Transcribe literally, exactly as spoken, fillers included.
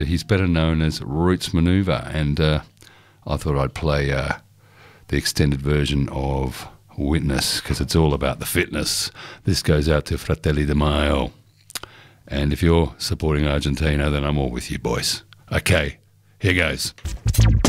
He's better known as Roots Maneuver, and uh, I thought I'd play uh, the extended version of Witness, because it's all about the fitness. This goes out to Fratelli di Mayo. And if you're supporting Argentina, then I'm all with you, boys. Okay, here goes.